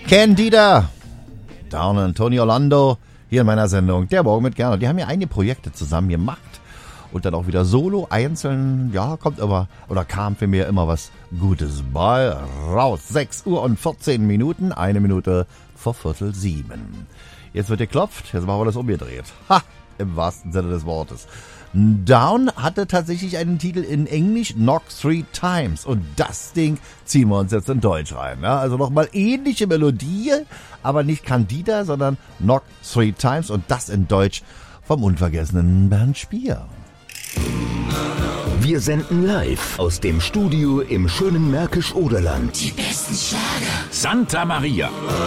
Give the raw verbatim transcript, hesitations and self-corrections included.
Candida, Down und Tony Orlando, hier in meiner Sendung, der Morgen mit Gernot. Die haben ja einige Projekte zusammen gemacht und dann auch wieder solo, einzeln, ja, kommt aber, oder kam für mir immer was Gutes bei raus. sechs Uhr und vierzehn Minuten, eine Minute vor Viertel sieben. Jetzt wird geklopft, jetzt machen wir das umgedreht. Ha, im wahrsten Sinne des Wortes. Down hatte tatsächlich einen Titel in Englisch, Knock Three Times. Und das Ding ziehen wir uns jetzt in Deutsch rein. Ja? Also nochmal ähnliche Melodie, aber nicht Candida, sondern Knock Three Times. Und das in Deutsch vom unvergessenen Bernd Spier. Wir senden live aus dem Studio im schönen Märkisch-Oderland. Die besten Schlager. Santa Maria.